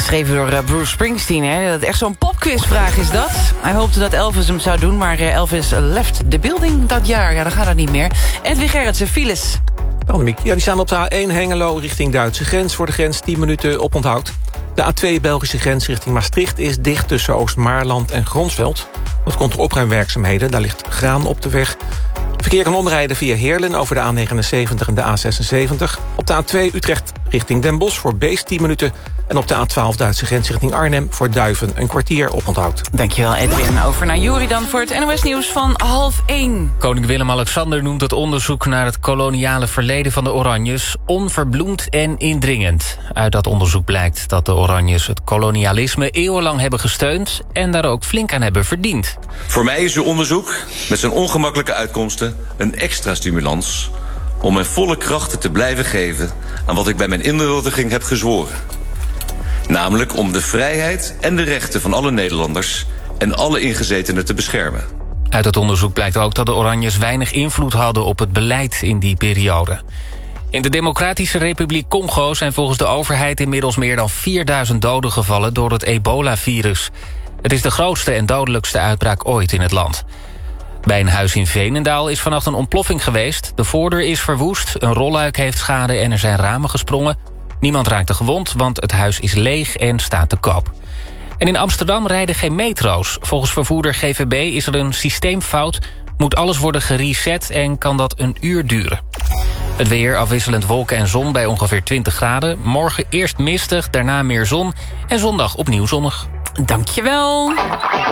Geschreven door Bruce Springsteen, hè? Dat echt zo'n popquizvraag is dat. Hij hoopte dat Elvis hem zou doen, maar Elvis left the building dat jaar. Ja, dan gaat dat niet meer. Edwin Gerritsen, files. Annemiek, ja, die staan op de A1 Hengelo richting Duitse grens. Voor de grens 10 minuten oponthoud. De A2 Belgische grens richting Maastricht is dicht tussen Oost-Maarland en Gronsveld. Dat komt door opruimwerkzaamheden, daar ligt graan op de weg. Verkeer kan omrijden via Heerlen over de A79 en de A76. Op de A2 Utrecht richting Den Bosch voor Beest 10 minuten. En op de A12 Duitse grens richting Arnhem voor Duiven een kwartier oponthoud. Dankjewel Edwin. Over naar Juri dan voor het NOS Nieuws van 12:30. Koning Willem-Alexander noemt het onderzoek naar het koloniale verleden van de Oranjes onverbloemd en indringend. Uit dat onderzoek blijkt dat de Oranjes het kolonialisme eeuwenlang hebben gesteund en daar ook flink aan hebben verdiend. Voor mij is uw onderzoek met zijn ongemakkelijke uitkomsten een extra stimulans om mijn volle krachten te blijven geven aan wat ik bij mijn inhuldiging heb gezworen. Namelijk om de vrijheid en de rechten van alle Nederlanders en alle ingezetenen te beschermen. Uit het onderzoek blijkt ook dat de Oranjes weinig invloed hadden op het beleid in die periode. In de Democratische Republiek Congo zijn volgens de overheid inmiddels meer dan 4000 doden gevallen door het ebola-virus. Het is de grootste en dodelijkste uitbraak ooit in het land. Bij een huis in Veenendaal is vannacht een ontploffing geweest. De voordeur is verwoest, een rolluik heeft schade en er zijn ramen gesprongen. Niemand raakte gewond, want het huis is leeg en staat te koop. En in Amsterdam rijden geen metro's. Volgens vervoerder GVB is er een systeemfout, moet alles worden gereset en kan dat een uur duren. Het weer, afwisselend wolken en zon bij ongeveer 20 graden. Morgen eerst mistig, daarna meer zon en zondag opnieuw zonnig. Dankjewel.